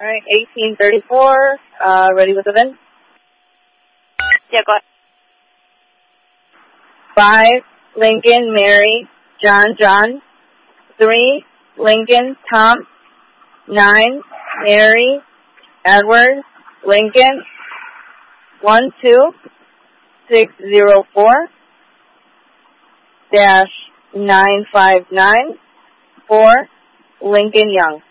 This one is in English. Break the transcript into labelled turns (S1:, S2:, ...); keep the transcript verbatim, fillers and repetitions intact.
S1: All right, eighteen thirty-four, uh, ready with the V I N?
S2: Yeah, go ahead.
S1: five, Lincoln, Mary, John, John. three, Lincoln, Tom. nine, Mary, Edward, Lincoln. one two six zero four dash nine five nine four, Lincoln Young.